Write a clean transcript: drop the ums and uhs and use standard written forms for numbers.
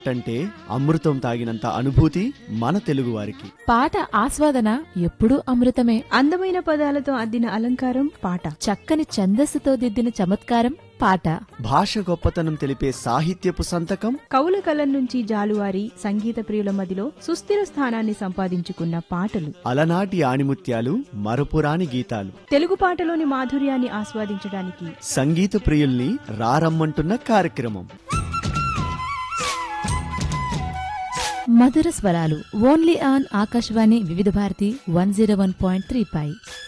అంటే అమృతం తాగినంత అనుభూతి మన తెలుగువారికి. పాట ఆస్వాదన ఎప్పుడూ అమృతమే. అందమైన పదాలతో అద్దిన అలంకారం పాట, చక్కని ఛందస్సుతో దిద్దిన చమత్కారం పాట. భాష గొప్పతనం తెలిపే సాహిత్యపు సంతకం కవుల కలం నుంచి జాలువారి సంగీత ప్రియుల మదిలో సుస్థిర స్థానాన్ని సంపాదించుకున్న పాటలు, అలనాటి ఆణిముత్యాలు, మరపురాని గీతాలు. తెలుగు పాటలోని మాధుర్యాన్ని ఆస్వాదించడానికి సంగీత ప్రియుల్ని రారమ్మంటున్న కార్యక్రమం మధుర స్వరాలు ఓన్లీ ఆన్ ఆకాశవాణి వివిధ భారతి 101.3 పై.